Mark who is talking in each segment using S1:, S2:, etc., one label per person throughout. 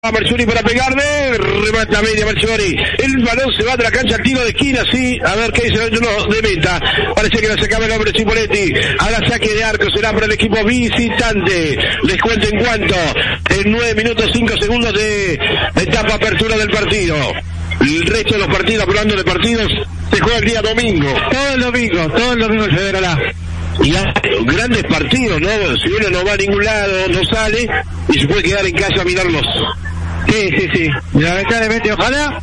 S1: Marchiori para pegarle, remata media Marchiori, el balón se va de la cancha al tiro de esquina, sí, a ver qué dice el de meta, parece que la sacaba el hombre Cipoletti, a la saque de arco será para el equipo visitante, les cuento en cuanto, en 9 minutos 5 segundos de etapa apertura del partido. El resto de los partidos, hablando de partidos, se juega el día domingo.
S2: Todo el domingo se celebrará.
S1: Y hay grandes partidos, ¿no? Si uno no va a ningún lado, no sale, y se puede quedar en casa a mirarlos.
S2: Sí. Lamentablemente, ojalá,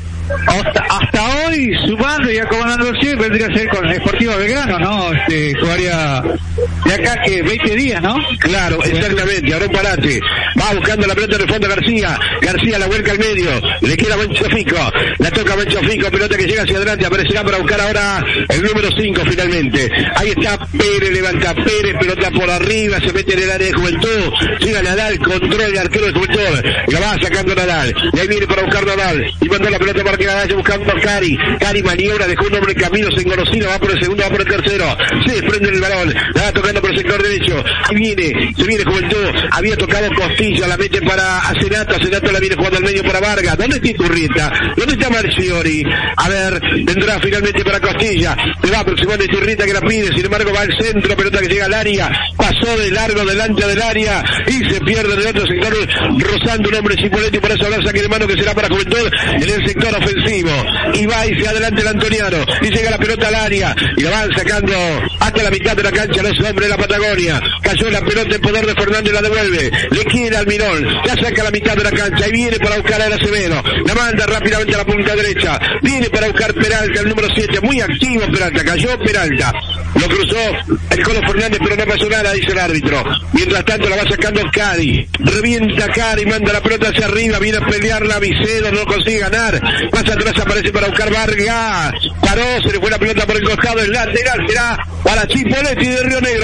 S2: hasta hoy, sumando y acomodando el vendría a ser con el Sportivo Belgrano, ¿no? Jugaría de acá que 20 días, ¿no?
S1: Claro, exactamente, ahora un parate. Va buscando la pelota de fondo García la vuelca al medio, le queda Manchofico, la toca Manchofico, pelota que llega hacia adelante, aparecerá para buscar ahora el número 5 finalmente. Ahí está Pérez, levanta Pérez, pelota por arriba, se mete en el área de Juventud, llega Nadal, controla el arquero de Juventud, la va sacando Nadal, y ahí viene para buscar Nadal, y mandó la pelota para que vaya buscando a Cari maniobra, dejó un hombre en camino, se engolosina, va por el segundo, va por el tercero, se desprende el balón, la va tocando por el sector derecho, ahí se viene Juventud, había tocado Costilla, la mete para Senato la viene jugando al medio para Vargas, ¿dónde está Iturrieta? ¿Dónde está Marchiori? A ver, vendrá finalmente para Costilla, se va aproximando Iturrieta que la pide, sin embargo va al centro, pelota que llega al área, pasó de largo delante del área, y se pierde en el otro sector, rozando un hombre Cipoletti, por eso habrá saque de mano que será para Juventud, en el sector ofensivo, y va y se adelante el Antoniano, y llega la pelota al área, y la van sacando hasta la mitad de la cancha los hombres de la Patagonia, cayó la pelota en poder de Fernández, la devuelve, le quiere Almirón, la saca a la mitad de la cancha, y viene para buscar a Acevedo, la manda rápidamente a la punta derecha, viene para buscar Peralta, el número 7, muy activo Peralta, cayó Peralta, lo cruzó el Colo Fernández, pero no pasó nada, dice el árbitro, mientras tanto la va sacando Cari, revienta Cari, manda la pelota hacia arriba, viene a pelearla Vicedo, no consigue ganar, más atrás aparece para buscar Vargas, paró, se le fue la pelota por el costado, el lateral será para Cipoletti de Río Negro.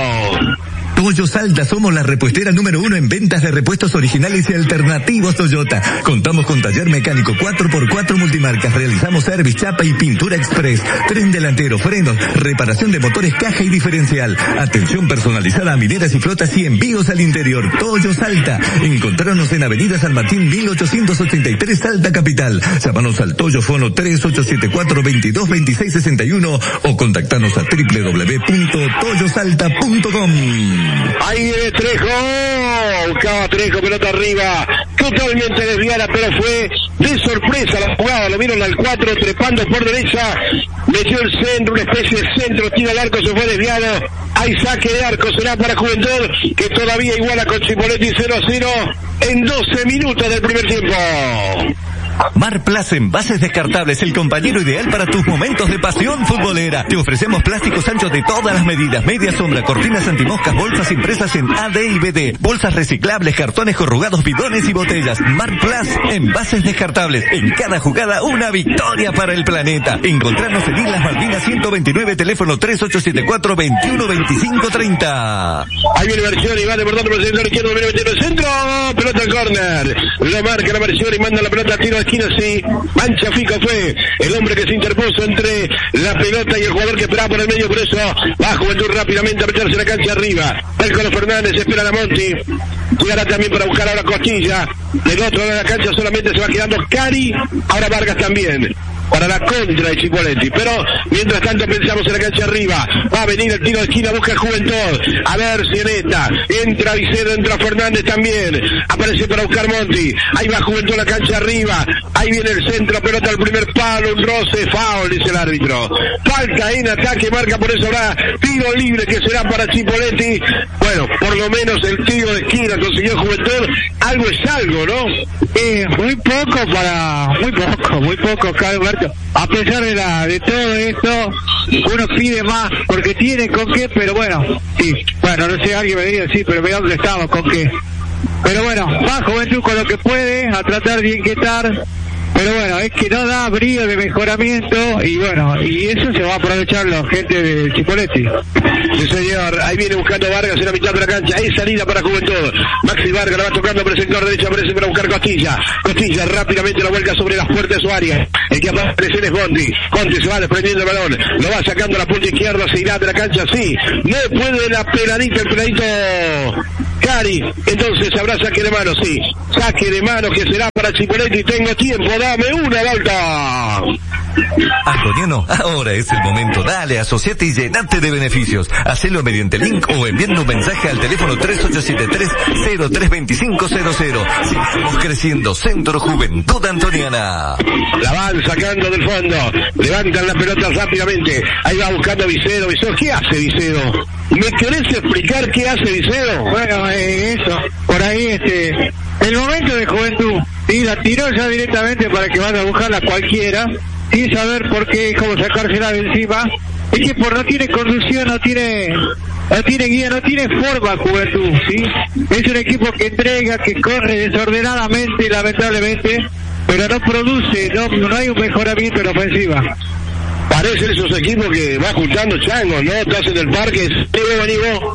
S3: Toyo Salta, somos la repuestera número 1 en ventas de repuestos originales y alternativos Toyota. Contamos con taller mecánico 4x4 multimarcas, realizamos service, chapa y pintura express, tren delantero, frenos, reparación de motores, caja y diferencial, atención personalizada a mineras y flotas y envíos al interior. Toyo Salta, encontrarnos en Avenida San Martín 1883 Salta Capital. Llámanos al Toyo Fono 3874-222661 o contactanos a www.toyosalta.com.
S1: Ahí viene Trejo, buscaba Trejo, pelota arriba, totalmente desviada, pero fue de sorpresa la jugada, lo vieron al 4, trepando por derecha, metió el centro, una especie de centro, tira el arco, se fue desviado, hay saque de arco, será para Juventud, que todavía iguala con Cipoletti 0-0 en 12 minutos del primer tiempo.
S3: Marplas Envases Descartables, el compañero ideal para tus momentos de pasión futbolera. Te ofrecemos plásticos anchos de todas las medidas, media sombra, cortinas antimoscas, bolsas impresas en AD y BD, bolsas reciclables, cartones corrugados, bidones y botellas. Marplas Envases Descartables, en cada jugada una victoria para el planeta. Encontrarnos en Islas Malvinas 129, teléfono 3874-212530.
S1: Ahí viene Marchiori, va desbordando por el sector izquierdo, viene metiendo el centro, pelota al córner, lo marca la Marchiori, manda la pelota a tiro de esquina, sí, Manchofico fue el hombre que se interpuso entre la pelota y el jugador que esperaba por el medio, por eso va Juventud rápidamente a meterse en la cancha arriba, el Colo Fernández espera a Monti, llegará también para buscar ahora Costilla, del otro lado de la cancha solamente se va quedando Cari, ahora Vargas también, para la contra de Cipoletti, pero mientras tanto pensamos en la cancha arriba, va a venir el tiro de esquina, busca Juventud, a ver si entra Vicedo, entra Fernández también, aparece para buscar Monti, ahí va Juventud a la cancha arriba, ahí viene el centro, pelota al primer palo, un roce, foul, dice el árbitro, falta en ataque, marca, por eso habrá tiro libre que será para Cipoletti, bueno, por lo menos el tiro de esquina consiguió Juventud, algo es algo, ¿no?
S2: Muy poco, Alberto. A pesar de todo esto, uno pide más porque tiene con qué, pero bueno, sí, bueno, no sé, alguien me diría, sí, pero veamos dónde estamos, con qué. Pero bueno, va Juventud con lo que puede, a tratar de inquietar, pero bueno, es que no da brío de mejoramiento, y bueno, y eso se va a aprovechar la gente de Cipoletti.
S1: Sí, señor, ahí viene buscando Vargas en la mitad de la cancha, hay salida para Juventud, Maxi Vargas la va tocando por el sector derecho, aparece para buscar Costilla rápidamente la vuelca sobre las puertas de su área, el que aparece es Monti se va desprendiendo el balón, lo va sacando a la punta izquierda, se irá de la cancha, sí, no puede la peladita, el peladito Cari, entonces habrá saque de mano, sí. Saque de mano que será para Chipoletti. Tengo tiempo, dame una vuelta.
S3: Antoniano, ahora es el momento. Dale, asociate y llenate de beneficios. Hacelo mediante link o enviando un mensaje al teléfono 3873-032500. Sigamos creciendo. Centro Juventud Antoniana.
S1: La van sacando del fondo. Levantan la pelota rápidamente. Ahí va buscando Vicedo. Vicedo, ¿qué hace Vicedo? ¿Me querés explicar qué hace Vicedo?
S2: Bueno, eso. Por ahí, el momento de Juventud. Sí, la tiró ya directamente para que vaya a buscarla cualquiera. Sin saber por qué, cómo sacársela de encima. Es que no tiene conducción, no tiene guía, no tiene forma Juventud, ¿sí? Es un equipo que entrega, que corre desordenadamente, lamentablemente, pero no produce, no hay un mejoramiento en la ofensiva.
S1: Parecen esos equipos que va juntando changos, ¿no? Estás en el parque, vení vos,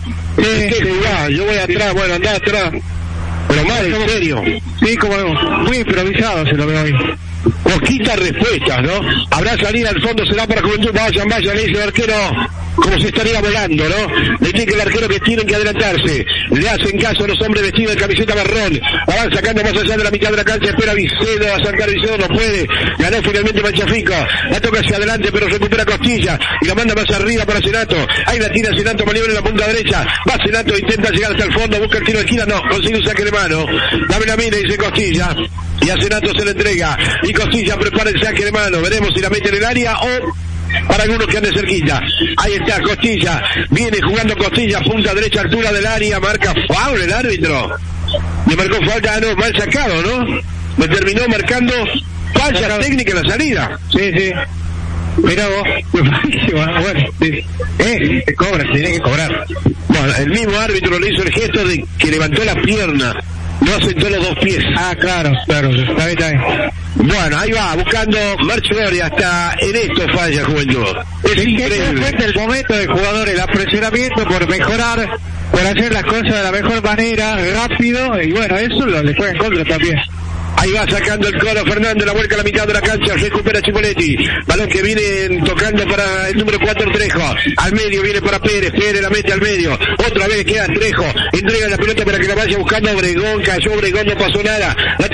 S1: yo voy atrás, bueno, andá atrás. Pero mal, en serio.
S2: Sí, como muy improvisado se lo veo ahí.
S1: Poquitas respuestas, ¿no? Habrá salida al fondo, será para Juventud, vayan, le dice el arquero, como se estaría volando, ¿no? Le dice el arquero que tienen que adelantarse, le hacen caso a los hombres vestidos de camiseta marrón, la van sacando más allá de la mitad de la cancha, espera Vicedo, a sacar Vicedo, no puede, ganó finalmente Manchafico, la toca hacia adelante, pero recupera Costilla, y la manda más arriba para Senato, ahí la tira Senato, maniobra en la punta derecha, va Senato, intenta llegar hasta el fondo, busca el tiro de esquina, no, consigue un saque de mano, dame la mina, dice Costilla, y a Senato se le entrega, y Costilla prepara el saque de mano, veremos si la mete en el área o para algunos que anden cerquita. Ahí está Costilla, viene jugando Costilla, punta derecha, altura del área, marca foul el árbitro. Le marcó falta, no, mal sacado, ¿no? Me terminó marcando falta técnica en la salida.
S2: Sí. Mira vos, bueno, sí. Te cobra, tiene que cobrar.
S1: Bueno, el mismo árbitro le hizo el gesto de que levantó la pierna, no asentó los dos pies.
S2: Ah, claro, está bien.
S1: Bueno, ahí va, buscando Marchiori, hasta en esto falla Juventud. Es increíble.
S2: Es el momento del jugador, el apresuramiento por mejorar, por hacer las cosas de la mejor manera, rápido, y bueno, eso le juega en contra también.
S1: Ahí va sacando el Colo Fernández, la vuelca a la mitad de la cancha, recupera Chipoletti, balón que viene tocando para el número 4 Trejo, al medio viene para Pérez la mete al medio, otra vez queda Trejo, entrega la pelota para que la vaya buscando Obregón, cayó Obregón, no pasó nada,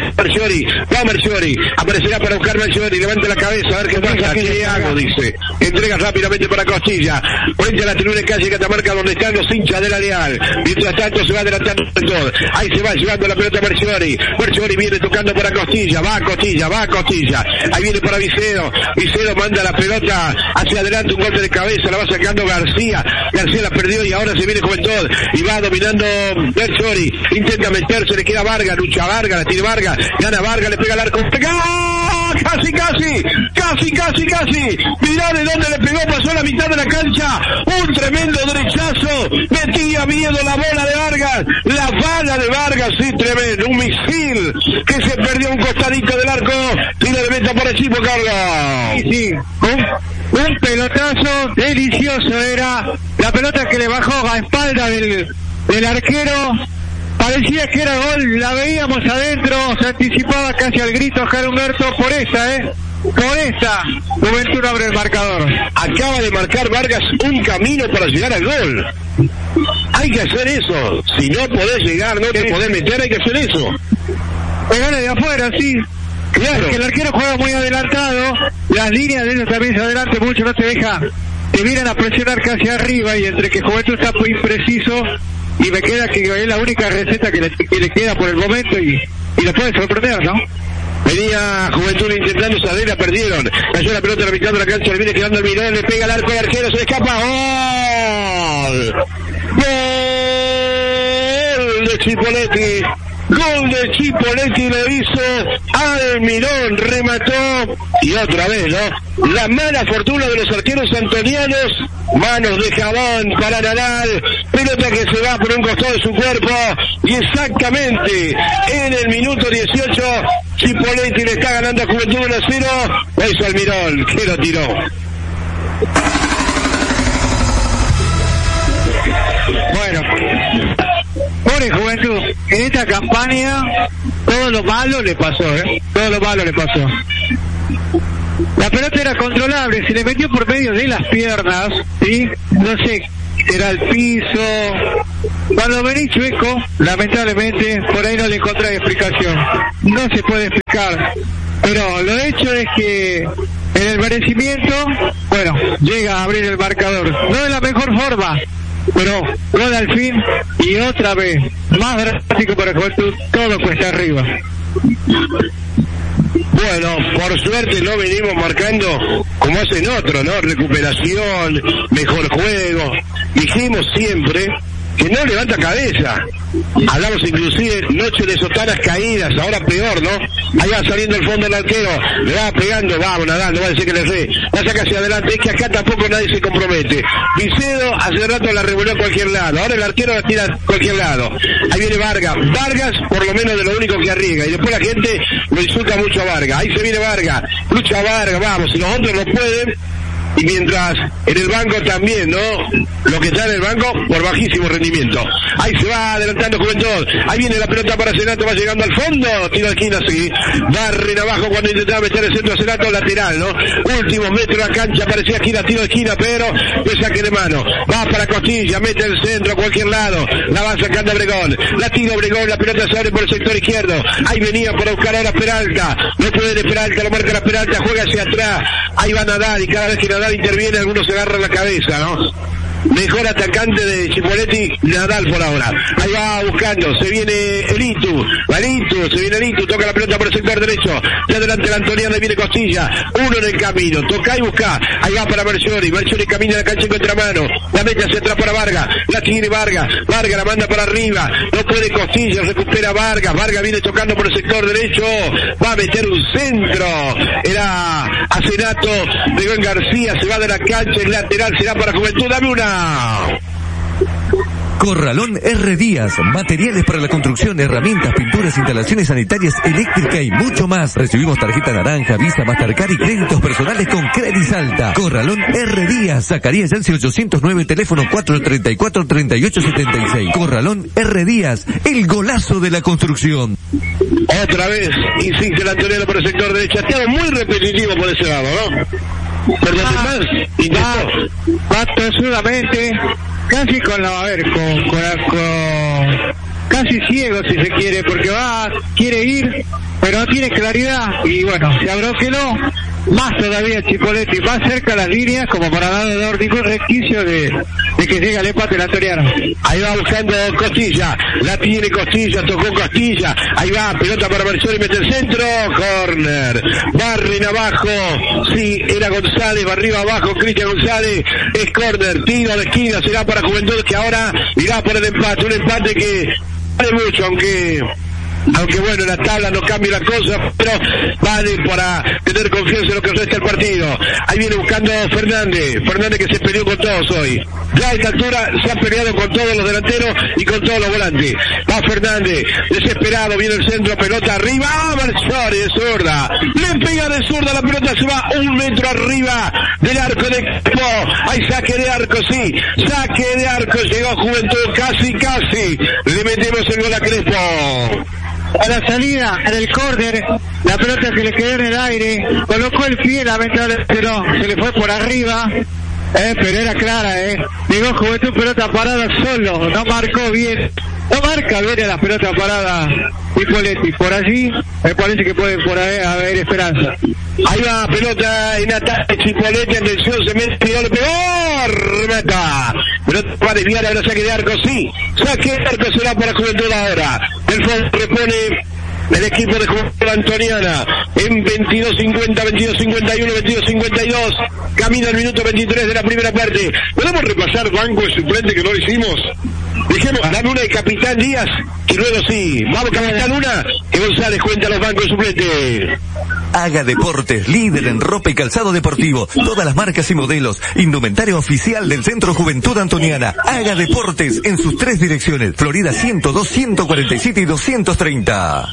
S1: va Marchiori, aparecerá para buscar Marchiori, levanta la cabeza, a ver qué pasa, ¿qué hago? Dice, entrega rápidamente para Costilla, frente a la tribuna de calle Catamarca donde están los hinchas de la Leal, mientras tanto se va adelantando todo, ahí se va llevando la pelota Marchiori viene tocando para Costilla, va Costilla, ahí viene para Vicedo manda la pelota hacia adelante, un golpe de cabeza, la va sacando García la perdió y ahora se viene Juventud y va dominando Marchiori, intenta meterse, le queda Vargas, lucha Vargas, la tiene Vargas, gana Vargas, le pega al arco, casi, mirá de dónde le pegó, pasó a la mitad de la cancha, un tremendo derechazo, metía miedo la bola de Vargas, la bala de Vargas, sí, tremendo, un misil que se perdió un costadito del arco, tiro de meta para Chipo, carga.
S2: Sí, un pelotazo delicioso era, la pelota que le bajó a espalda del arquero, parecía que era gol, la veíamos adentro, se anticipaba casi al grito Oscar Humberto, por esta, Juventud abre el marcador.
S1: Acaba de marcar Vargas un camino para llegar al gol. Hay que hacer eso. Si no podés llegar, no te podés meter, hay que hacer eso.
S2: Pegarle de afuera, sí. Claro. Porque el arquero juega muy adelantado, las líneas de ellos también se adelantan mucho, no te deja, te vienen a presionar casi arriba y entre que Juventud está muy impreciso y me queda que es la única receta que le queda por el momento y lo puede sorprender, ¿no?
S1: Venía Juventud intentando salir, la perdieron. Cayó la pelota en la mitad de la cancha, le viene quedando el Mirón, le pega al arco, el arquero se escapa. ¡Gol! ¡Gol de Chipoletti! Gol de Chipoletti lo hizo Almirón, remató y otra vez, ¿no? La mala fortuna de los arqueros antonianos, manos de jabón para Nadal, pelota que se va por un costado de su cuerpo y exactamente en el minuto 18 Chipoletti le está ganando a Juventud 1-0, lo hizo Almirón, que lo tiró.
S2: Bueno, pobre Juventud, en esta campaña todo lo malo le pasó, todo lo malo le pasó. La pelota era controlable, se le metió por medio de las piernas, ¿sí? No sé era el piso. Cuando venís chueco, lamentablemente, por ahí no le encontrás explicación. No se puede explicar. Pero lo hecho es que en el merecimiento, bueno, llega a abrir el marcador. No de la mejor forma, pero gol al fin y otra vez, más drástico para Juventud, todo cuesta arriba.
S1: Bueno, por suerte no venimos marcando como hacen otros, ¿no? Recuperación, mejor juego. Dijimos siempre que no levanta cabeza. Hablamos inclusive noche de sotanas caídas, ahora peor, ¿no? Ahí va saliendo el fondo del arquero, le va pegando, vamos Nadal, no va a decir que le re, la saca hacia adelante, es que acá tampoco nadie se compromete. Vicedo hace rato la revolvió a cualquier lado, ahora el arquero la tira a cualquier lado. Ahí viene Vargas, por lo menos de lo único que arriesga, y después la gente lo insulta mucho a Vargas. Ahí se viene Vargas, lucha a Vargas, vamos, si los otros no pueden. Y mientras en el banco también, ¿no? Lo que está en el banco por bajísimo rendimiento. Ahí se va adelantando Juventud. Ahí viene la pelota para Senato, va llegando al fondo. Tiro de esquina, sí. Barren abajo cuando intentaba meter el centro a Senato, lateral, ¿no? Últimos metros de la cancha, parecía esquina, tiro de esquina, pero le saque de mano. Va para Costilla, mete el centro a cualquier lado. La va sacando Obregón. La tira Obregón, la pelota se abre por el sector izquierdo. Ahí venía para buscar ahora Peralta. No puede de Peralta, lo marca la Peralta, juega hacia atrás. Ahí va Nadal y cada vez que Nadal interviene, algunos se agarran la cabeza, ¿no? Mejor atacante de Chipoletti, Nadal por ahora. Ahí va buscando, se viene Elitu, toca la pelota por el sector derecho. De adelante la Antoniana, viene Costilla, uno en el camino, toca y busca. Ahí va para Bercioni camina la cancha en contramano. La mete hacia atrás para Vargas, la tiene Vargas la manda para arriba. No puede Costilla, recupera Vargas viene tocando por el sector derecho. Va a meter un centro. Era a Senato, Begón García, se va de la cancha, el lateral será para Juventud. Dame una.
S3: Corralón R. Díaz, materiales para la construcción, herramientas, pinturas, instalaciones sanitarias, eléctrica y mucho más. Recibimos tarjeta naranja, Visa, Mastercard y créditos personales con Credisalta. Corralón R. Díaz, Zacarías Yance 809, teléfono 434-3876. Corralón R. Díaz, el golazo de la construcción.
S1: Otra vez insiste el Antoniano por el sector derecho, chateado muy repetitivo por ese lado, ¿no? Perdón,
S2: va tosudamente, casi casi ciego si se quiere, porque quiere ir, pero no tiene claridad, y bueno, se abroqueló más todavía Chipoletti, más cerca a las líneas, como para dar ningún resquicio de que llegue al empate el Antoniano.
S1: Ahí va buscando Costilla, la tiene Costilla, tocó Costilla, ahí va, pelota para Bercioni, mete el centro, corner, barren abajo, sí, era González, va arriba abajo, Cristian González, es corner, tiro de esquina, será para Juventud, que ahora irá por el empate, un empate que vale mucho, aunque bueno, en la tabla no cambia la cosa, pero vale para tener confianza en lo que resta el partido. Ahí viene buscando Fernández que se peleó con todos hoy. Ya a esta altura se ha peleado con todos los delanteros y con todos los volantes. Va Fernández, desesperado, viene el centro, pelota arriba, Bercioni de zurda, le pega de zurda, la pelota se va 1 metro arriba del arco de Crespo. Hay saque de arco, sí, saque de arco, llegó Juventud, casi, le metemos el gol a Crespo.
S2: A la salida, en el córner, la pelota que le quedó en el aire, colocó el pie, lamentablemente no, se le fue por arriba, pero era clara, llegó Juventud, pelota parada solo, no marcó bien, no marca bien las pelotas paradas Chipoletti, por allí, me parece que puede por ahí haber esperanza.
S1: Ahí va, pelota en ataque, Chipoletti, atención, se mete, le pegó, remata, pelota para desviar, ahora saque de arco, sí, saque de arco será para Juventud ahora, el fondo repone el equipo de Juventud Antoniana en 22:50, 22:51, 22:52, camina el minuto 23 de la primera parte. ¿Podemos repasar banco y suplente que no lo hicimos? Dijimos, dame una de Capitán Díaz y luego sí, vamos Capitán una, que González cuenta los bancos de suplente.
S3: Haga Deportes, líder en ropa y calzado deportivo, todas las marcas y modelos, indumentario oficial del Centro Juventud Antoniana. Haga Deportes en sus 3 direcciones, Florida 102, 147 y 230.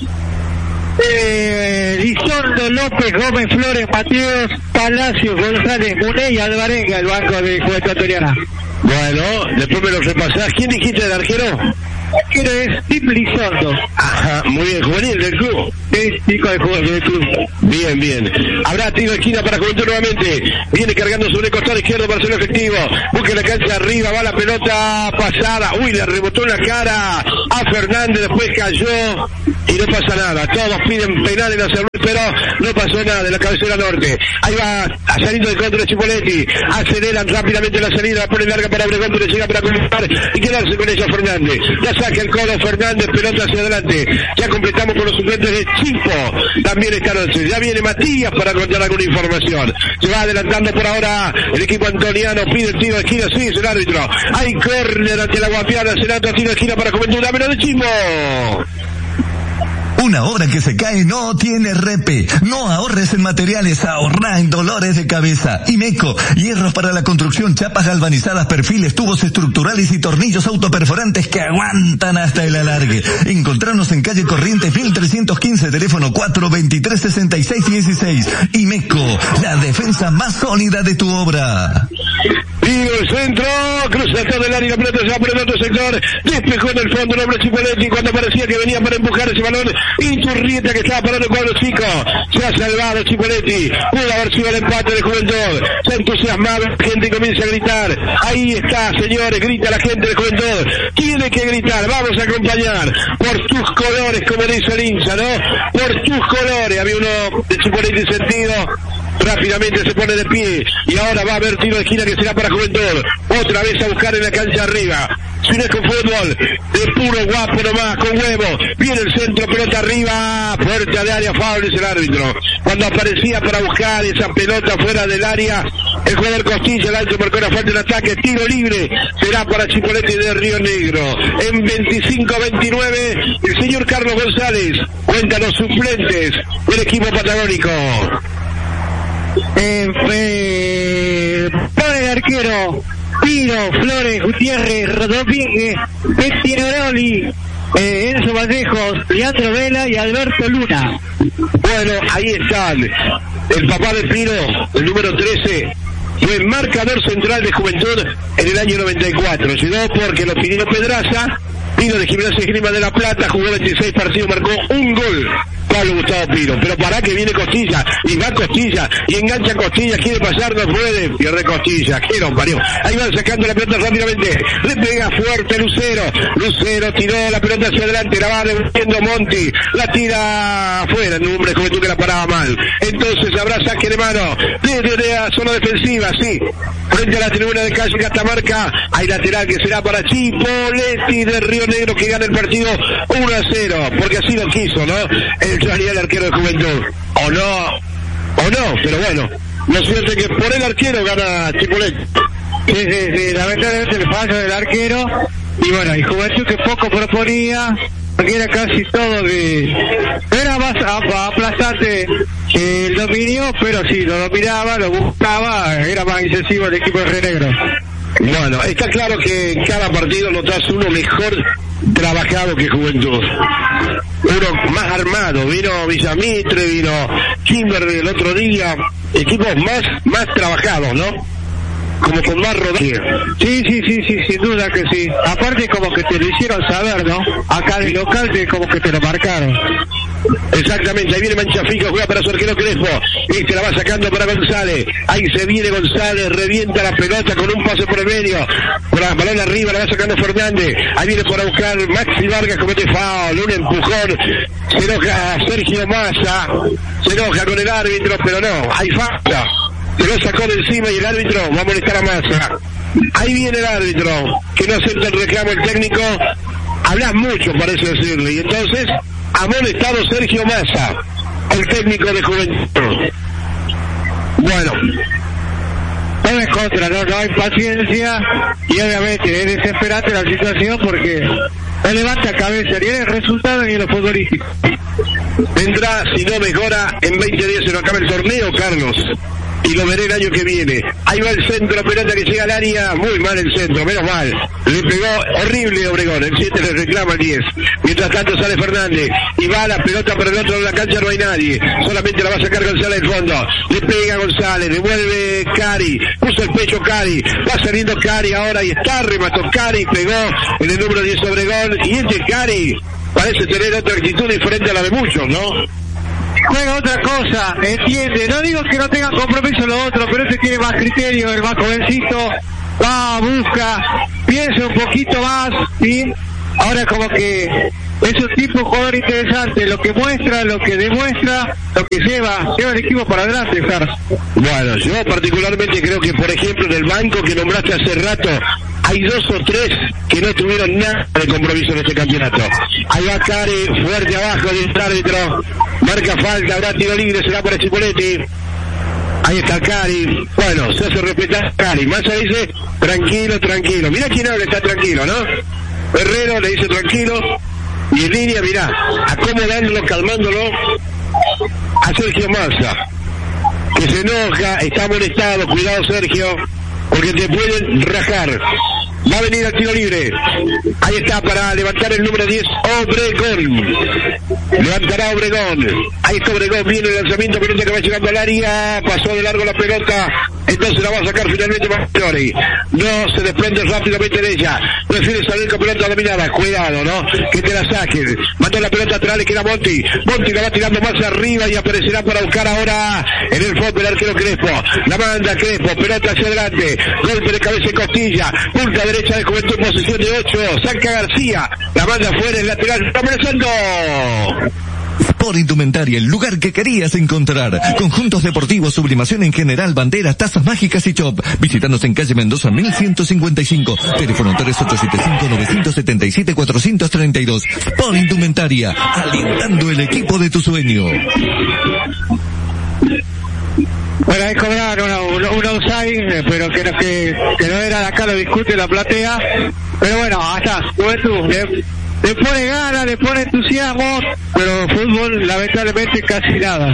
S2: Lizondo, López, Gómez, Flores, Mateos, Palacios, González, Muney y Alvarenga, el banco de Juventud Antoniana.
S1: Bueno, después me lo repasás. ¿Quién dijiste del arquero?
S2: arquero es Tim Lizondo.
S1: Ajá, muy bien, juvenil del club.
S2: Es chico de jugador del club.
S1: Bien, bien. Habrá tiro de esquina para Juventud nuevamente. Viene cargando sobre el costado izquierdo para ser efectivo. Busca la cancha arriba, va la pelota pasada. Uy, le rebotó en la cara a Fernández, después cayó y no pasa nada. Todos piden penal en la San Luis, pero no pasó nada en la cabecera norte. Ahí va saliendo de contra de Chipoletti. Aceleran rápidamente la salida, la pone larga para Obregón, pero llega para completar y quedarse con ella Fernández. Ya saca el Colo Fernández, pelota hacia adelante. Ya completamos con los suplentes de Chipo. También esta noche. Ya viene Matías para contar alguna información. Se va adelantando por ahora el equipo antoniano. Pide el tiro de esquina. Sí, es el árbitro. Hay córner ante la Guapiana. Será tiro de esquina para Juventud. Dámelo de Chipo.
S3: Una obra que se cae no tiene repe. No ahorres en materiales, ahorra en dolores de cabeza. Imeco, hierros para la construcción, chapas galvanizadas, perfiles, tubos estructurales y tornillos autoperforantes que aguantan hasta el alargue. Encontrarnos en calle Corrientes 1315, teléfono 423-6616. Imeco, la defensa más sólida de tu obra.
S1: Tiro el centro, cruza todo el área, la pelota se va por el otro sector, despejó en el fondo el hombre Chipoletti cuando parecía que venía para empujar ese balón, y Churrieta que estaba parando el cuadro chico, se ha salvado Chipoletti, pudo haber sido el empate de Juventud, se ha entusiasmado, la gente comienza a gritar, ahí está señores, grita la gente de Juventud, tiene que gritar, vamos a acompañar, por tus colores, como dice el hincha, ¿no? Por tus colores, había uno de Chipoletti sentido, rápidamente se pone de pie y ahora va a haber tiro de esquina que será para Juventud. Otra vez a buscar en la cancha arriba. Si no es con fútbol, de puro guapo nomás, con huevo. Viene el centro, pelota arriba, puerta de área, foul es el árbitro. Cuando aparecía para buscar esa pelota fuera del área, el jugador Costilla, el alto marcó una falta en ataque, tiro libre, será para Chipoletti de Río Negro. En 25-29, el señor Carlos González cuenta los suplentes del equipo patagónico.
S2: Flores de arquero, Pino, Flores, Gutiérrez, Rodríguez, Pettinaroli, Enzo Vallejos, Leandro Vela y Alberto Luna.
S1: Bueno, ahí están. El papá de Pino, el número 13, fue marcador central de Juventud en el año 94. Llegó porque lo pidió Pedraza. Pino de Gimnasia y Esgrima de La Plata, jugó 26 partidos, marcó un gol. Pablo Gustavo Pino, pero para que viene Costilla, y va Costilla, y engancha Costilla, quiere pasar, no puede, pierde Costilla, que no parió. Ahí van sacando la pelota rápidamente, le pega fuerte Lucero tiró la pelota hacia adelante, la va devolviendo Monti, la tira afuera, el hombre Juventud que la paraba mal. Entonces habrá saque de mano, desde la zona defensiva, sí, frente a la tribuna de calle Catamarca, hay lateral que será para Chipoletti de Río Negro que gana el partido 1-0, porque así lo quiso, ¿no? El arquero de Juventud, o no, pero bueno, lo cierto es que por el arquero gana Chipoletti.
S2: Sí, lamentablemente el fallo del arquero, y bueno, y Juventud que poco proponía, porque era casi todo que era más aplastante el dominio, pero sí, lo dominaba, lo buscaba, era más incisivo el equipo de Río Negro.
S1: Bueno, está claro que en cada partido notas uno mejor trabajado que Juventud, uno más armado. Vino Villamitre, vino Kimberly el otro día, equipos más trabajados, ¿no? Como con más rodaje.
S2: Sí, sin duda que sí. Aparte como que te lo hicieron saber, ¿no? Acá de local como que te lo marcaron.
S1: Exactamente, ahí viene Manchafico, juega para su arquero Crespo, y se la va sacando para González, ahí se viene González, revienta la pelota con un pase por el medio, por la balón arriba, la va sacando Fernández, ahí viene para buscar Maxi Vargas, comete foul, un empujón, se enoja Sergio Massa, se enoja con el árbitro, pero no, hay falta, se lo sacó de encima y el árbitro va a molestar a Massa. Ahí viene el árbitro, que no acepta el reclamo el técnico, hablas mucho parece decirle, y entonces amonestado Sergio Massa, el técnico de Juventud. Bueno,
S2: todo en contra, no hay paciencia, y obviamente es desesperante la situación porque no levanta cabeza ni en el resultado ni en lo futbolístico.
S1: Vendrá, si no mejora, en 20 días se nos acaba el torneo, Carlos. y lo veré el año que viene. Ahí va el centro, pelota que llega al área, muy mal el centro, menos mal. Le pegó horrible Obregón, el 7 le reclama el 10. Mientras tanto sale Fernández y va la pelota por el otro lado de la cancha, no hay nadie. Solamente la va a sacar González del fondo. Le pega González, devuelve Cari, puso el pecho Cari, va saliendo Cari ahora y está, remató Cari, pegó en el número 10 Obregón, y este Cari parece tener otra actitud diferente a la de muchos, ¿no?
S2: Juega otra cosa, entiende, no digo que no tengan compromiso los otros, pero este tiene más criterio, el más jovencito, va, busca, piensa un poquito más, ¿sí? Ahora como que es un tipo de jugador interesante, lo que muestra, lo que demuestra, lo que lleva el equipo para adelante, Fer.
S1: Bueno, yo particularmente creo que, por ejemplo, en el banco que nombraste hace rato, hay 2 o 3 que no tuvieron nada de compromiso en este campeonato. Ahí va Cari, fuerte abajo del árbitro, marca falta, habrá tiro libre, será para Cipoletti. Ahí está Cari, bueno, se hace respetar Cari. Massa dice, tranquilo, tranquilo. Mirá quién habla, está tranquilo, ¿no? Herrero le dice tranquilo, y en línea, mirá, acomodándolo, calmándolo a Sergio Massa, que se enoja, está molestado. Cuidado, Sergio, porque te pueden rajar. Va a venir al tiro libre. Ahí está para levantar el número 10, Obregón. Levantará Obregón. Ahí está Obregón, viene el lanzamiento, pelota que va llegando al área, pasó de largo la pelota, entonces la va a sacar finalmente Marchiori. No se desprende rápidamente de ella, prefiere salir con pelota dominada. Cuidado, ¿no? Que te la saquen. Mandó la pelota atrás, le queda Monti. Monti la va tirando más arriba y aparecerá para buscar ahora en el fondo el arquero Crespo. La manda Crespo, pelota hacia adelante, golpe de cabeza y costilla, punta derecha de Juventud, posición de 8, saca García, la manda afuera, el lateral, está amenazando.
S3: Sport Indumentaria, el lugar que querías encontrar. Conjuntos deportivos, sublimación en general, banderas, tazas mágicas y shop. Visítanos en calle Mendoza 1155. Teléfono 3875-977-432. Sport Indumentaria, alentando el equipo de tu sueño.
S2: Bueno, ahí cobraron un offside, pero que no era, acá lo discute la platea. Pero bueno, hasta Juventud le pone ganas, le pone entusiasmo, pero fútbol lamentablemente casi nada.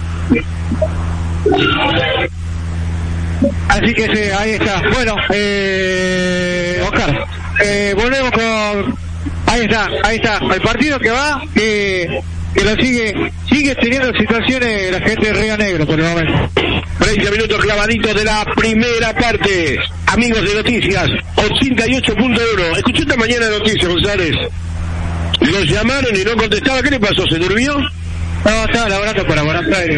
S2: Así que sí, ahí está. Bueno, Oscar, volvemos con... Ahí está, el partido que va, que lo sigue teniendo situaciones la gente de Río Negro por el momento.
S1: 30 minutos clavaditos de la primera parte. Amigos de Noticias, 88.1. Escuché esta mañana Noticias, González. Los llamaron y no contestaba. ¿Qué le pasó? ¿Se durmió?
S2: No, estaba laborando para Buenos Aires.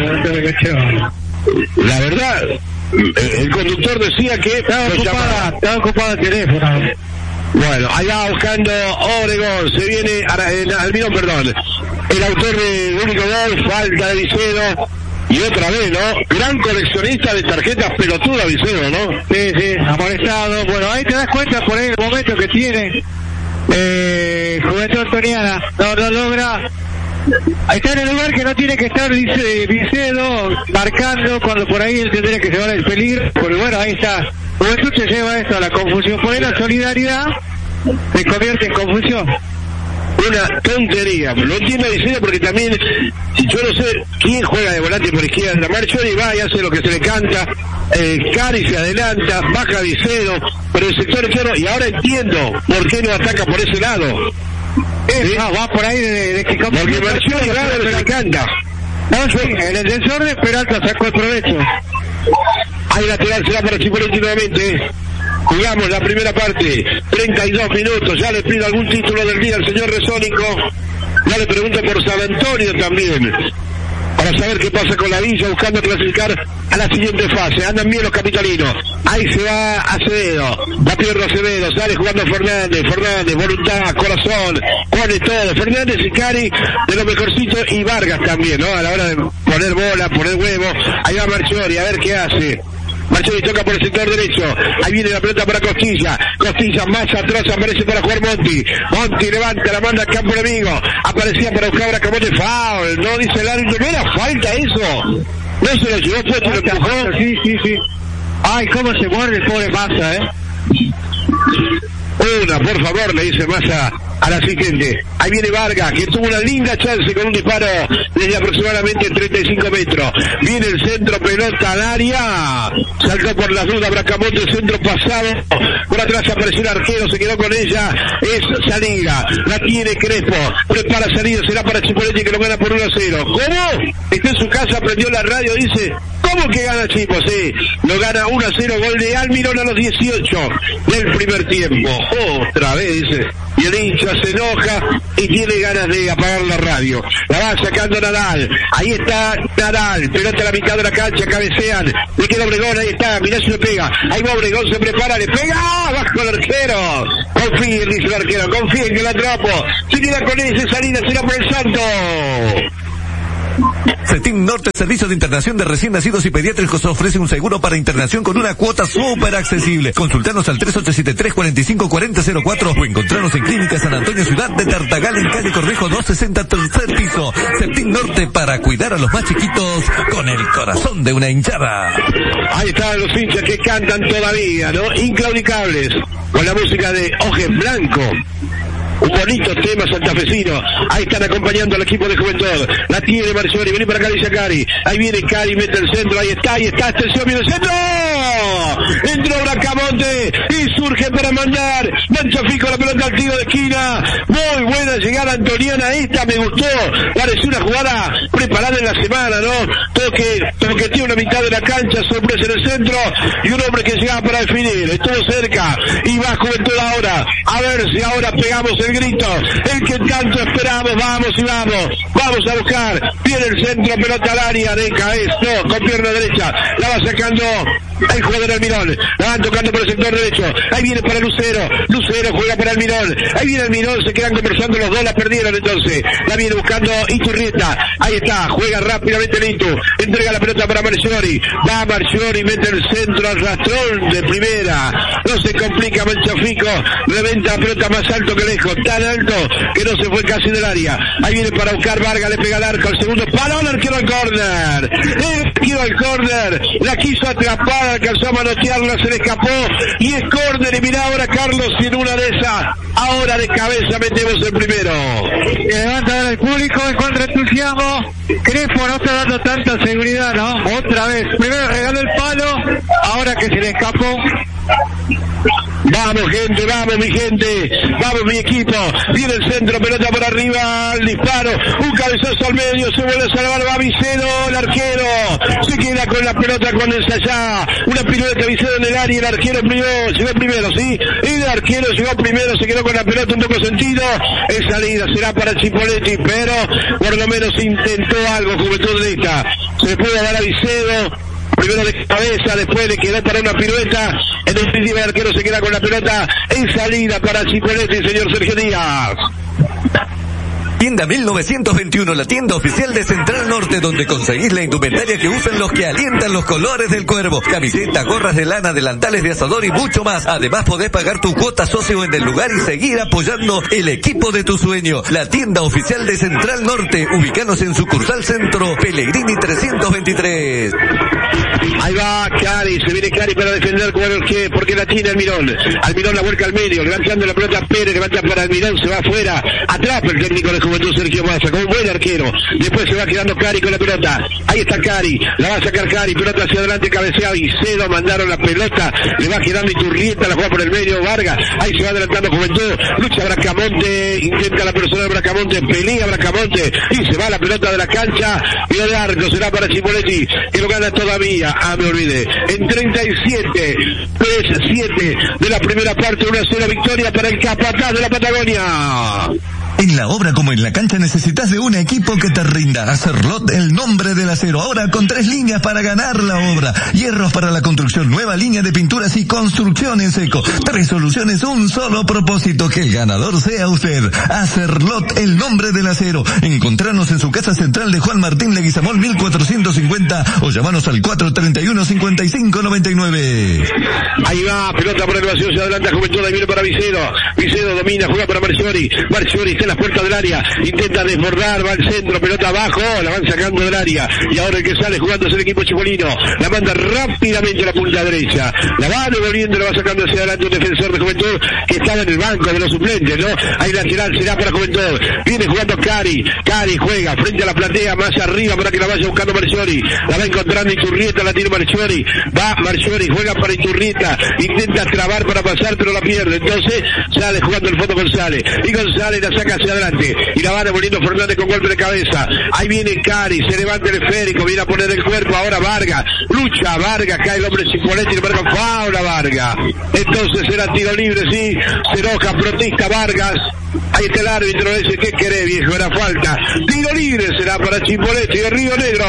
S1: La verdad, el conductor decía que
S2: estaba ocupado el teléfono.
S1: Bueno, ahí va buscando Obregón, se viene Almirón, perdón. El autor del único gol, falta de Vicedo. Y otra vez, ¿no? Gran coleccionista de tarjetas pelotudas, Vicedo, ¿no?
S2: Sí, amonestado. Bueno, ahí te das cuenta por ahí el momento que tiene Juventud Antoniana. No logra. Ahí está en el lugar que no tiene que estar Vicedo marcando, cuando por ahí él tendría que llevar el peligro. Pero bueno, ahí está. Juventud se lleva esto a la confusión. Por ahí la solidaridad se convierte en confusión.
S1: Una tontería, lo entiendo Vicedo porque también, yo no sé quién juega de volante por izquierda. Marchiori va y hace lo que se le canta, Cari se adelanta, baja Vicedo, pero el sector izquierdo, y ahora entiendo por qué no ataca por ese lado.
S2: ¿Sí? No, va por ahí de que como
S1: porque Marchiori va a lo que le canta.
S2: No, sí, en el desorden Peralta sacó el provecho.
S1: Ahí lateral será para Cipoletti nuevamente. Jugamos la primera parte, 32 minutos, ya le pido algún título del día al señor Resónico, ya le pregunto por San Antonio también, para saber qué pasa con la Villa, buscando clasificar a la siguiente fase. Andan bien los capitalinos, ahí se va Acevedo, la pierna Acevedo, sale jugando Fernández, voluntad, corazón, pone todo, Fernández y Cari de lo mejorcito, y Vargas también, ¿no? A la hora de poner bola, poner huevo, ahí va Marchiori, a ver qué hace. Marchiori toca por el sector derecho, ahí viene la pelota para Costilla más atrás aparece para jugar Monti levanta, la manda al campo enemigo, aparecía para buscar a Camote, foul, no dice el árbitro, no era falta eso, no se lo llevó puesto, lo empujó.
S2: Sí. Ay, cómo se muerde el pobre Massa,
S1: Una, por favor, le dice Massa al asistente. Ahí viene Vargas, que tuvo una linda chance con un disparo desde aproximadamente 35 metros. Viene el centro, pelota al área. Saltó por las dudas Bracamonte, centro pasado. Por atrás apareció el arquero, se quedó con ella. Es salida. La tiene Crespo. Prepara salida, será para Chipoletti, que lo gana por 1-0. ¿Cómo? Está en su casa, prendió la radio, dice... ¿Cómo que gana Chipo? Sí, lo gana 1-0, gol de Almirón a los 18 del primer tiempo. Otra vez. Y el hincha se enoja y tiene ganas de apagar la radio. La va sacando Nadal. Ahí está Nadal. Pelota a la mitad de la cancha, cabecean. Le queda Obregón, ahí está. Mirá si le pega. Ahí va Obregón, se prepara, le pega. Bajo el arquero. Confíen, dice el arquero. Confíen que la atrapo. Se queda con ese, salida, será por el Santo.
S3: CETIM Norte, Servicio de Internación de Recién Nacidos y Pediátricos, ofrece un seguro para internación con una cuota súper accesible. Consultanos al 3873-454004 o encontrarnos en Clínica San Antonio, Ciudad de Tartagal, en calle Correjo 260, tercer piso. CETIM Norte, para cuidar a los más chiquitos con el corazón de una hinchada.
S1: Ahí están los hinchas que cantan todavía, ¿no? Inclaudicables, con la música de Ojes Blanco. Un bonito tema santafesino. Ahí están acompañando al equipo de Juventud. La tiene Marcioni. Vení para acá, dice Cari. Ahí viene Cari, mete el centro. Ahí está. Extensión, viene el centro. Entró Bracamonte y surge para mandar. Manchafico la pelota al tiro de esquina. Muy buena llegada antoniana. Esta me gustó. Pareció una jugada preparada en la semana, ¿no? Toqueteó una mitad de la cancha. Sorpresa en el centro. Y un hombre que llegaba para definir. Estuvo cerca. Y va Juventud ahora. A ver si ahora pegamos el grito, el que tanto esperamos. Vamos y vamos a buscar. Viene el centro, pelota al área de Caes, no, con pierna derecha, la va sacando el jugador Almirón, la van tocando por el sector derecho. Ahí viene para Lucero juega para Almirón, ahí viene Almirón, se quedan conversando los dos, la perdieron entonces, la viene buscando Iturrieta, ahí está, juega rápidamente Litu, entrega la pelota para Marcioni, va Marcioni, mete el centro al rastrón de primera, no se complica Manchafico, reventa la pelota más alto que lejos, tan alto que no se fue casi del área. Ahí viene para buscar Vargas, le pega al arco, al segundo palo, el arquero al córner. El arquero al córner, la quiso atrapar, alcanzó a manotearla, se le escapó y es córner. Y mirá ahora Carlos, y en una de esas, ahora de cabeza metemos el primero.
S2: Se levanta ahora el público en contra entusiasmo. Crespo no está dando tanta seguridad, ¿no? Otra vez, primero regaló el palo, ahora que se le escapó.
S1: Vamos gente, vamos mi gente, vamos mi equipo, viene el centro, pelota por arriba, el disparo, un cabezazo al medio, se vuelve a salvar, va Vicedo, el arquero, se queda con la pelota con el Sayá, una pirueta Vicedo en el área, el arquero llegó primero, ¿sí? El arquero llegó primero, se quedó con la pelota un poco sentido, en salida será para Chipoletti, pero por lo menos intentó algo Juventud de esta, se le puede dar a Vicedo. Primero de cabeza, después le quedó para una pirueta. En definitiva el arquero se queda con la pelota en salida para Chipoletti, señor Sergio Díaz.
S3: Tienda 1921, la tienda oficial de Central Norte, donde conseguís la indumentaria que usan los que alientan los colores del cuervo. Camisetas, gorras de lana, delantales de asador y mucho más. Además podés pagar tu cuota socio en el lugar y seguir apoyando el equipo de tu sueño. La tienda oficial de Central Norte, ubicanos en sucursal Centro, Pellegrini 323.
S1: Ahí va Cari, se viene Cari para defender porque la tiene Almirón. Almirón la vuelca al medio, levantando la pelota Pérez, levanta para Almirón, se va afuera, atrapa el técnico de Juventud Sergio Massa, con un buen arquero. Después se va quedando Cari con la pelota. Ahí está Cari, la va a sacar Cari, pelota hacia adelante, cabecea Vicedo, mandaron la pelota, le va quedando Iturrieta, la juega por el medio, Vargas, ahí se va adelantando Juventud, lucha Bracamonte, intenta la persona de Bracamonte, pelea Bracamonte, y se va la pelota de la cancha, y el arco será para Chipoletti, que lo gana todavía, me olvidé, en 37, 3-7 de la primera parte, 1-0 victoria para el capataz de la Patagonia.
S3: En la obra como en la cancha necesitas de un equipo que te rinda. Acerlot, el nombre del acero. Ahora con 3 líneas para ganar la obra. Hierros para la construcción, nueva línea de pinturas y construcción en seco. 3 soluciones, un solo propósito, que el ganador sea usted. Acerlot, el nombre del acero. Encontrarnos en su casa central de Juan Martín Leguizamón 1450 o llamanos al 431-5599.
S1: Ahí va, pelota por elevación, se adelanta Juventud, ahí viene para Vicedo. Vicedo domina, juega para Marcioni. Marcioni en las puertas del área, intenta desbordar, va al centro, pelota abajo, la van sacando del área, y ahora el que sale jugando es el equipo chipolino, la manda rápidamente a la punta derecha, la va devolviendo, la va sacando hacia adelante un defensor de Juventud que estaba en el banco de los suplentes, ¿no? Hay lateral, será para Juventud, viene jugando Cari juega frente a la platea, más arriba para que la vaya buscando Marchiori, la va encontrando Iturrieta, la tiene Marchiori, va Marchiori, juega para Iturrieta, intenta trabar para pasar pero la pierde, entonces sale jugando el fondo González, y González la saca hacia adelante, y la va devolviendo Fernández con golpe de cabeza, ahí viene Cari, se levanta el esférico, viene a poner el cuerpo, ahora Vargas, lucha Vargas, cae el hombre Chipoletti, le marca faula Vargas, entonces será tiro libre, sí, se enoja, protesta Vargas, ahí está el árbitro, dice, ¿qué querés viejo? Era falta, tiro libre será para Chipoletti de Río Negro.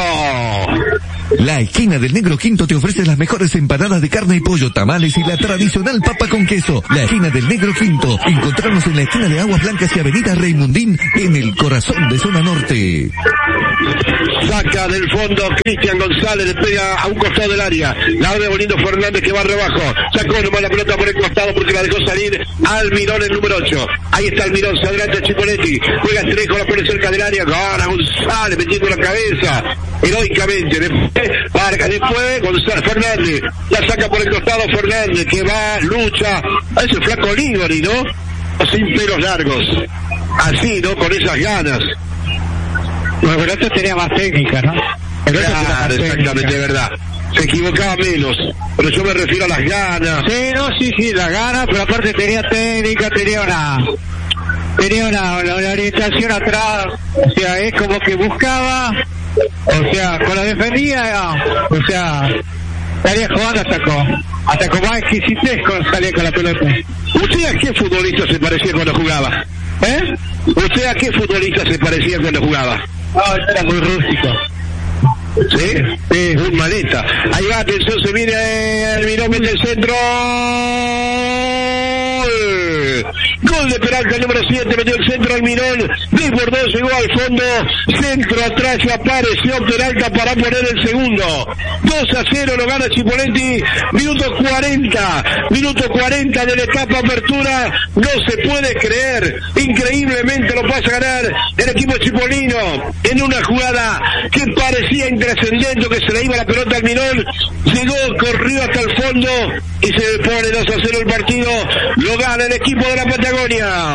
S3: La esquina del Negro Quinto te ofrece las mejores empanadas de carne y pollo, tamales y la tradicional papa con queso. La esquina del Negro Quinto. Encontrarnos en la esquina de Aguas Blancas y Avenida Raimundín, en el corazón de Zona Norte.
S1: Saca del fondo Cristian González, le pega a un costado del área, la va devolviendo Fernández que va rebajo, sacó nomás la pelota por el costado porque la dejó salir Almirón, el número 8, ahí está Almirón, se adelanta Chipoletti, juega Estrejo, la pone cerca del área, gana González metiendo la cabeza, heroicamente, después Vargas, después González, Fernández, la saca por el costado Fernández, que va, lucha, es el flaco Ligori, ¿no? Sin pelos largos, así, ¿no? Con esas ganas.
S2: Bueno, pero esto tenía más técnica, ¿no?
S1: Claro, exactamente, es verdad. Se equivocaba menos, pero yo me refiero a las ganas.
S2: Sí, las ganas, pero aparte tenía técnica, tenía una orientación atrás, o sea, es como que buscaba, o sea, con la defendía, o sea, salía jugando hasta con más exquisitez salía con la pelota.
S1: ¿Usted a qué futbolista se parecía cuando jugaba? ¿Usted a qué futbolista se parecía cuando jugaba?
S2: No, era muy rústico.
S1: ¿Sí? Sí, un maleta. Ahí va, atención, se viene Almirón, mete el centro. Gol de Peralta, el número 7, metió el centro Almirón, desbordó, llegó al fondo, centro atrás y apareció Peralta para poner el segundo. 2-0 lo gana Chipoletti, minuto 40 de la etapa apertura, no se puede creer, increíblemente lo pasa a ganar el equipo chipolino, en una jugada que parecía intrascendente, que se le iba la pelota a Almirón, llegó, corrió hasta el fondo y se pone 2-0 el partido, lo gana el equipo de la Patagonia.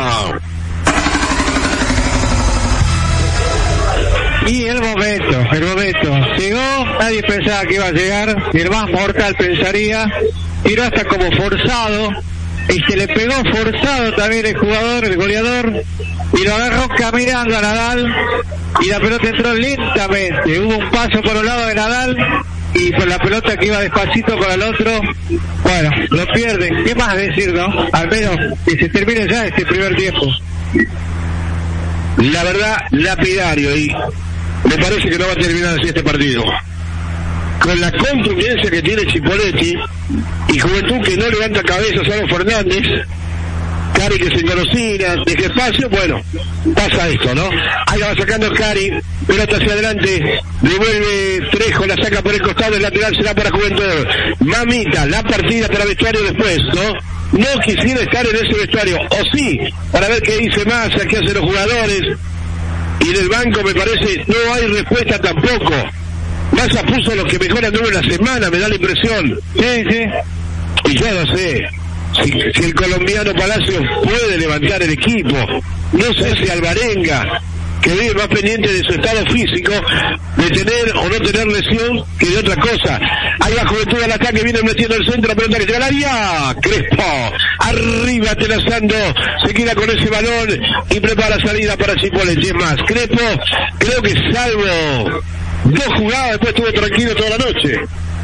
S2: Y el momento, llegó, nadie pensaba que iba a llegar, y el más mortal pensaría, tiró hasta como forzado, y se le pegó forzado también el jugador, el goleador, y lo agarró caminando a Nadal, y la pelota entró lentamente, hubo un paso por un lado de Nadal, y por la pelota que iba despacito para el otro, bueno, lo pierden, ¿qué más decir, no? Al menos que se termine ya este primer tiempo.
S1: La verdad, lapidario, y me parece que no va a terminar así este partido. Con la contundencia que tiene Chipoletti y Juventud que no levanta cabeza, salvo Fernández, Cari que se engrosina, deja espacio, bueno, pasa esto, ¿no? Ahí la va sacando Cari, pelota hacia adelante, devuelve Trejo, la saca por el costado, el lateral será para Juventud. Mamita, la partida para vestuario después, ¿no? No quisiera estar en ese vestuario, o sí, para ver qué dice Massa, qué hacen los jugadores, y en el banco me parece, no hay respuesta tampoco. Massa puso los que mejor anduvo en la semana, me da la impresión.
S2: Sí.
S1: Y yo no sé si el colombiano Palacios puede levantar el equipo. No sé si Alvarenga, que vive más pendiente de su estado físico, de tener o no tener lesión que de otra cosa. Ahí va Juventud al ataque, viene metiendo el centro, la pelota que llega al área. Crespo, arriba atenazando, se queda con ese balón y prepara salida para Chipoletti. Es más, Crespo, creo que salvo 2 jugadas, después estuvo tranquilo toda la noche.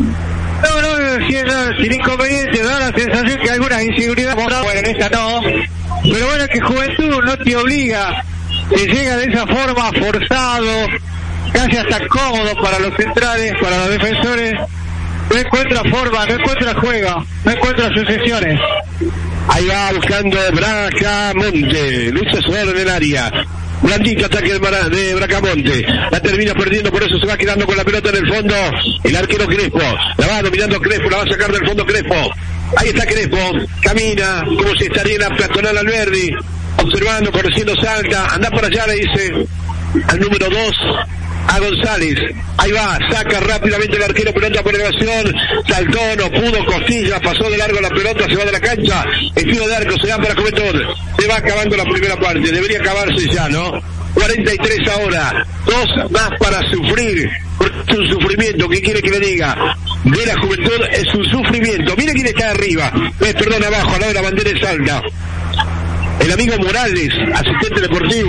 S2: No, sin inconveniente, da la sensación que alguna inseguridad, bueno, en esta no, pero bueno, que Juventud no te obliga, te llega de esa forma forzado, casi hasta cómodo para los centrales, para los defensores, no encuentra forma, no encuentra juego, no encuentra sucesiones.
S1: Ahí va buscando Bracamonte, lucha solo en el área. Blandito ataque de Bracamonte, la termina perdiendo, por eso se va quedando con la pelota en el fondo el arquero Crespo, la va dominando Crespo, la va a sacar del fondo Crespo, ahí está Crespo, camina como si estaría en la peatonal Alberdi, o observando, conociendo Salta, anda para allá, le dice al número 2, a González, ahí va, saca rápidamente el arquero, pelota por elevación, saltó, no pudo, Costilla, pasó de largo la pelota, se va de la cancha, el tiro de arco se da para Juventud, se va acabando la primera parte, debería acabarse ya, ¿no? 43 ahora, 2 más para sufrir, porque es un sufrimiento, ¿qué quiere que le diga? De la Juventud es un sufrimiento, mire quién está arriba, perdón, abajo, al lado de la bandera de Salta. El amigo Morales, asistente deportivo,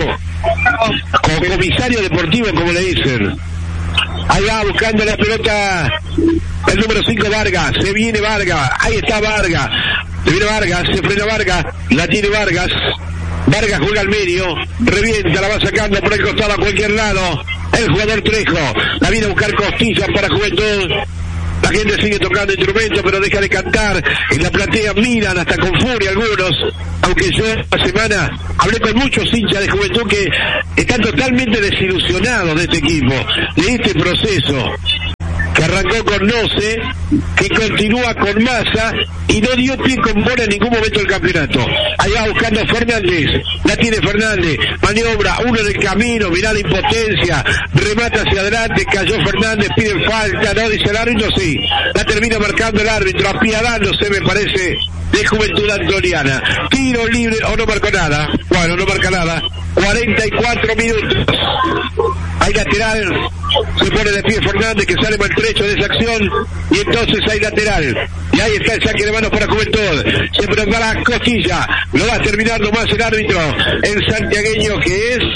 S1: o comisario deportivo, como le dicen. Ahí va buscando la pelota el número 5 Vargas, se viene Vargas, ahí está Vargas, se viene Vargas, se frena Vargas, la tiene Vargas, Vargas juega al medio, revienta, la va sacando por el costado a cualquier lado, el jugador Trejo, la viene a buscar Costilla para Juventud. La gente sigue tocando instrumentos, pero deja de cantar. En la platea miran hasta con furia algunos. Aunque yo esta semana hablé con muchos hinchas de Juventud que están totalmente desilusionados de este equipo, de este proceso. Que arrancó con Noce, que continúa con Massa y no dio pie con bola en ningún momento del campeonato. Ahí va buscando Fernández, la tiene Fernández, maniobra, uno en el camino, mirá la impotencia, remata hacia adelante, cayó Fernández, pide falta, no dice el árbitro, sí, la termina marcando el árbitro, apiadándose me parece de Juventud Antoniana. Tiro libre, o no marcó nada, bueno, no marca nada, 44 minutos. Hay lateral, se pone de pie Fernández que sale maltrecho de esa acción y entonces hay lateral. Y ahí está el saque de manos para Juventud. Se prepara Costilla, lo va a terminar nomás el árbitro, el santiagueño que es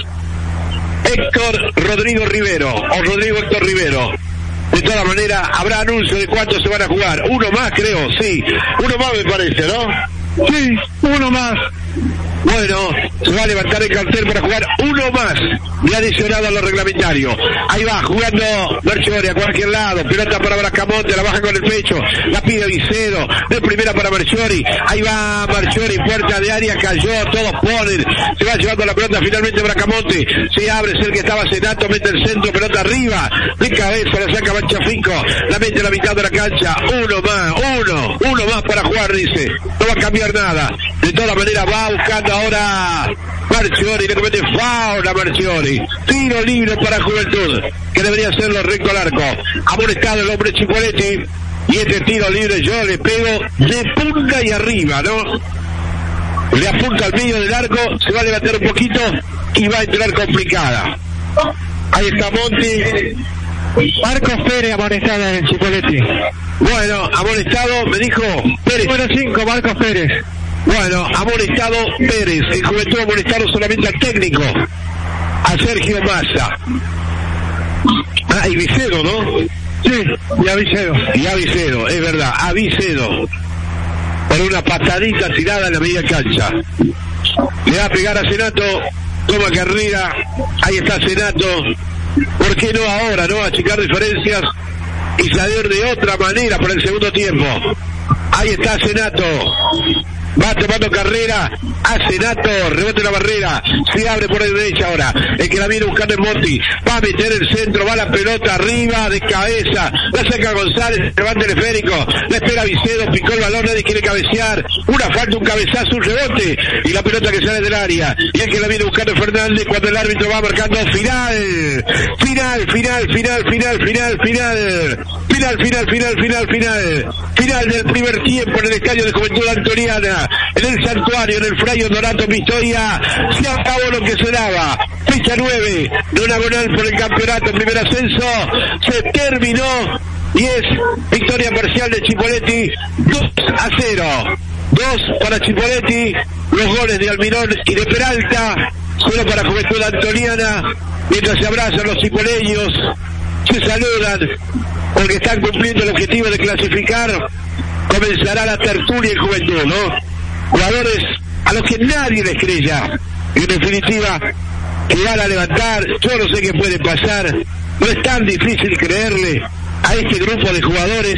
S1: Héctor Rodrigo Rivero, o Rodrigo Héctor Rivero. De todas maneras, habrá anuncio de cuántos se van a jugar. Uno más, creo, sí. Uno más me parece, ¿no?
S2: Sí, uno más.
S1: Bueno, se va a levantar el cartel para jugar uno más y adicionado a lo reglamentario. Ahí va, jugando Marchiori a cualquier lado, pelota para Bracamonte, la baja con el pecho, la pide Vicedo, de primera para Marchiori, ahí va Marchiori, puerta de área, cayó, todos ponen, se va llevando la pelota finalmente Bracamonte, se abre, es el que estaba Senato, mete el centro, pelota arriba, de cabeza, la saca Manchafico, la mete a la mitad de la cancha, uno más para jugar, dice, no va a cambiar nada, de todas maneras va buscando ahora Marchiori, le comete foul a Marchiori, tiro libre para Juventud, que debería hacerlo recto al arco, amonestado el hombre Chipoletti, y este tiro libre yo le pego de punta y arriba, ¿no? Le apunta al medio del arco, se va a levantar un poquito y va a entrar complicada. Ahí está Monti.
S2: Marcos Pérez amonestado en Chipoletti.
S1: Bueno, amonestado, me dijo Pérez.
S2: Número 5, Marcos Pérez.
S1: Bueno, amonestado Pérez, en Juventud amonestaron solamente al técnico, a Sergio Massa. Ah, y Vicedo, ¿no?
S2: Sí, y a Vicedo.
S1: Y a Vicedo, es verdad, a Vicedo. Por una patadita tirada en la media cancha. Le va a pegar a Senato, toma carrera, ahí está Senato. ¿Por qué no ahora, no? Achicar diferencias y salir de otra manera para el segundo tiempo. Ahí está Senato. Va tomando carrera a Senato, rebote la barrera, se abre por la derecha ahora, el que la viene buscando es Monti, va a meter el centro, va la pelota arriba, de cabeza, la saca González, levanta el esférico, la espera Vicedo, picó el balón, nadie quiere cabecear, una falta, un cabezazo, un rebote, y la pelota que sale del área, y el que la viene buscando es Fernández, cuando el árbitro va marcando final del primer tiempo en el estadio de Juventud Antoniana, en el santuario, en el Fray Honorato Pistoia, se acabó lo que se daba. Fecha 9, de una gonal por el campeonato, primer ascenso, se terminó y es victoria parcial de Chipoletti, 2-0. 2 para Chipoletti, los goles de Almirón y de Peralta, 0 para Juventud Antoniana, mientras se abrazan los chipoleños, se saludan, porque están cumpliendo el objetivo de clasificar. Comenzará la tertulia en Juventud, ¿no? Jugadores a los que nadie les cree ya. En definitiva, que van a levantar, yo no sé qué puede pasar. No es tan difícil creerle a este grupo de jugadores.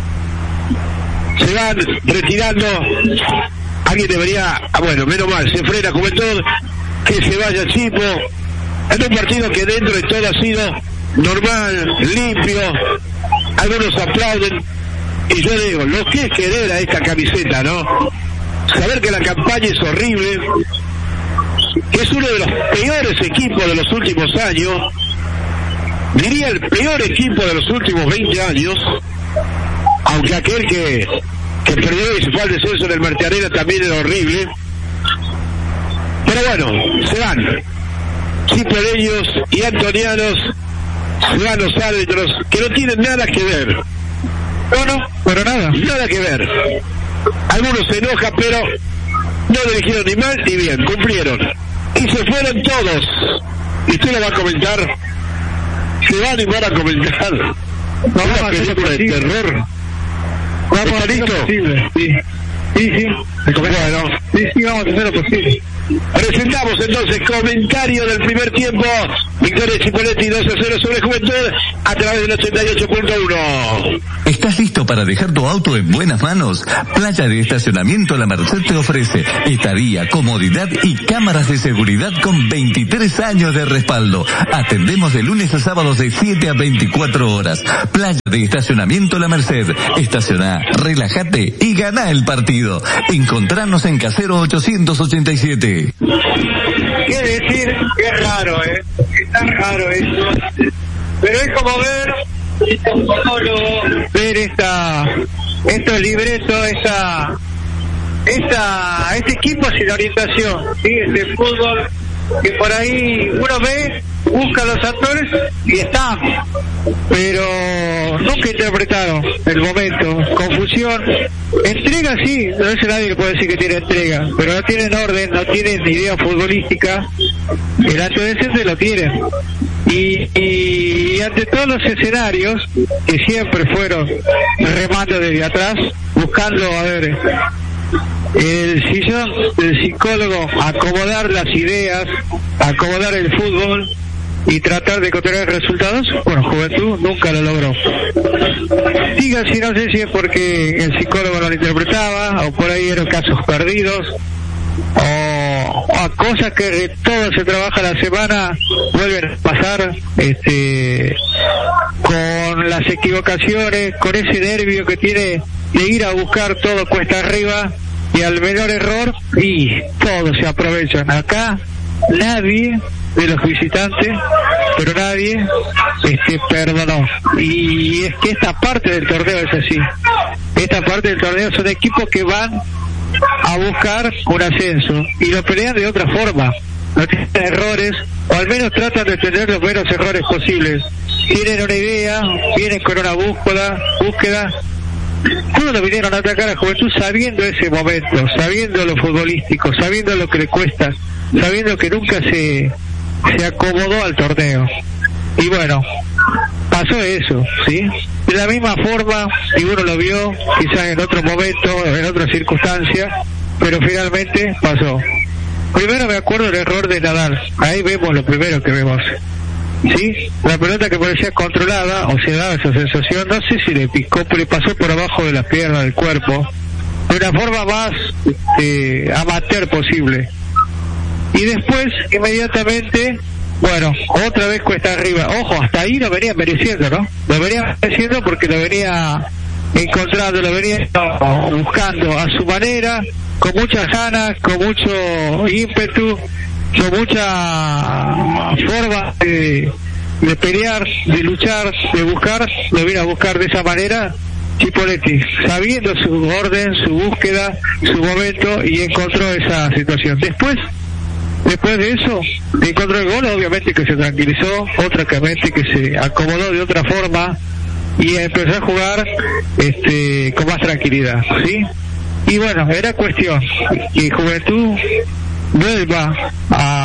S1: Se van retirando. Alguien debería, bueno, menos mal, se frena Juventud, que se vaya Chipo. En un partido que dentro de todo ha sido normal, limpio. Algunos aplauden. Y yo digo, lo que es querer a esta camiseta, ¿no? Saber que la campaña es horrible, que es uno de los peores equipos de los últimos años, diría el peor equipo de los últimos 20 años, aunque aquel que perdió y se fue al descenso en el Martiarena también era horrible. Pero bueno, se van Cipoleños y antonianos, se van los árbitros que no tienen nada que ver.
S2: No, pero
S1: nada que ver. Algunos se enojan, pero no le dijeron ni mal ni bien, cumplieron. Y se fueron todos. Y usted lo va a comentar. Se van y van a comentar. Una película de terror.
S2: Vamos a hacer lo posible. Sí.
S1: Bueno,
S2: sí, vamos a hacer lo posible.
S1: Presentamos entonces comentario del primer tiempo. Victoria Chipoletti 2-0 sobre Juventud a través del 88.1.
S3: ¿Estás listo para dejar tu auto en buenas manos? Playa de Estacionamiento La Merced te ofrece estadía, comodidad y cámaras de seguridad con 23 años de respaldo. Atendemos de lunes a sábados de 7 a 24 horas. Playa de Estacionamiento La Merced. Estacioná, relájate y gana el partido. Encontranos en Casero 887.
S2: ¿Qué decir? Qué raro, Está raro eso. Pero es como ver estos libretos, este equipo sin orientación, ¿sí? Este fútbol que por ahí uno ve, busca los actores y están, pero nunca interpretaron el momento, confusión, entrega sí, no es nadie que puede decir que tiene entrega, pero no tienen orden, no tienen idea futbolística, el antecedente lo tienen, y ante todos los escenarios que siempre fueron remando desde atrás, buscando el sillón del psicólogo, acomodar las ideas, acomodar el fútbol y tratar de encontrar resultados. Bueno, Juventud nunca lo logró. Diga si no sé si es porque el psicólogo no lo interpretaba, o por ahí eran casos perdidos, o a cosas que todo se trabaja la semana vuelven a pasar, con las equivocaciones, con ese nervio que tiene de ir a buscar todo cuesta arriba, y al menor error y todos se aprovechan. Acá nadie de los visitantes, pero nadie perdonó, y es que esta parte del torneo es así. Esta parte del torneo son equipos que van a buscar un ascenso y lo pelean de otra forma, no tienen errores, o al menos tratan de tener los menos errores posibles. Tienen una idea, vienen con una búsqueda. Todos lo vinieron a atacar a Juventud sabiendo ese momento, sabiendo lo futbolístico, sabiendo lo que le cuesta, sabiendo que nunca se acomodó al torneo. Y bueno, pasó eso, ¿sí? De la misma forma, y uno lo vio quizás en otro momento, en otra circunstancia, pero finalmente pasó. Primero me acuerdo del error de Nadal, ahí vemos lo primero que vemos. Sí, la pelota que parecía controlada, o se daba esa sensación, no sé si le picó, pero le pasó por abajo de las piernas del cuerpo, de una forma más amateur posible. Y después, inmediatamente, bueno, otra vez cuesta arriba. Ojo, hasta ahí lo venía mereciendo, ¿no? Lo venía mereciendo porque lo venía encontrando, lo venía buscando a su manera, con muchas ganas, con mucho ímpetu, con mucha forma de pelear, de luchar, de buscar, lo vino a buscar de esa manera Chipoletti, sabiendo su orden, su búsqueda, su momento, y encontró esa situación. Después de eso, encontró el gol, obviamente que se tranquilizó, obviamente que se acomodó de otra forma y empezó a jugar con más tranquilidad, ¿sí? Y bueno, era cuestión que Juventud vuelva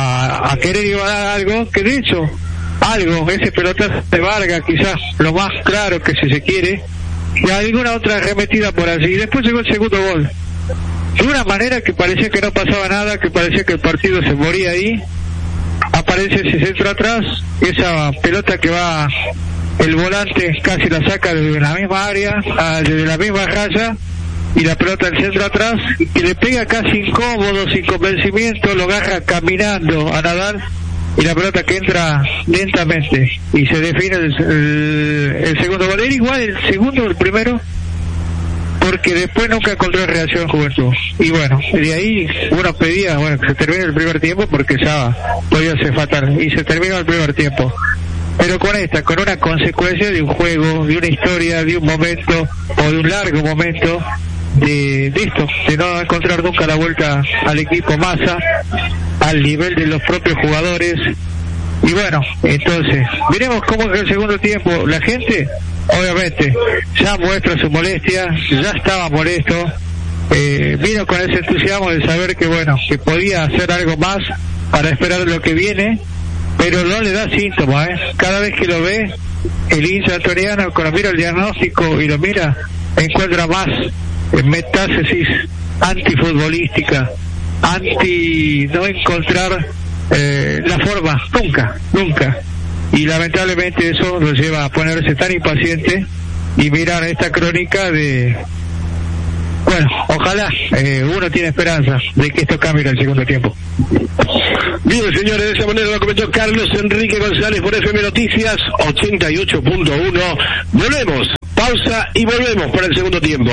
S2: a querer igualar algo, que de hecho ese pelotazo de Vargas, quizás lo más claro que si se quiere, y alguna otra arremetida por allí, y después llegó el segundo gol de una manera que parecía que no pasaba nada, que parecía que el partido se moría ahí. Aparece ese centro atrás, esa pelota que va, el volante casi la saca desde la misma área, desde la misma raya, y la pelota del centro atrás, y le pega casi incómodo, sin convencimiento, lo agarra caminando a Nadal, y la pelota que entra lentamente, y se define el segundo gol. Era igual el segundo del primero, porque después nunca encontró reacción Juventud. Y bueno, de ahí uno pedía, bueno, que se termine el primer tiempo porque ya podía ser fatal. Y se terminó el primer tiempo. Pero con una consecuencia de un juego, de una historia, de un momento, o de un largo momento, de esto, de no encontrar nunca la vuelta al equipo Massa, al nivel de los propios jugadores. Y bueno, entonces, veremos cómo es el segundo tiempo. La gente, obviamente, ya muestra su molestia, ya estaba molesto, vino con ese entusiasmo de saber que bueno, que podía hacer algo más para esperar lo que viene, pero no le da síntomas, Cada vez que lo ve, el hincha antoniano, cuando mira el diagnóstico y lo mira, encuentra más metástasis antifutbolística, no encontrar la forma, nunca. Y lamentablemente eso lo lleva a ponerse tan impaciente y mirar esta crónica de... Bueno, ojalá, uno tiene esperanza de que esto cambie en el segundo tiempo.
S1: Bien, señores, de esa manera lo comentó Carlos Enrique González por FM Noticias 88.1. Volvemos, pausa y volvemos para el segundo tiempo.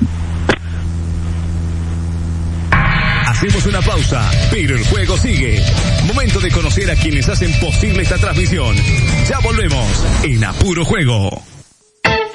S3: Hacemos una pausa, pero el juego sigue. Momento de conocer a quienes hacen posible esta transmisión. Ya volvemos en A Puro Juego.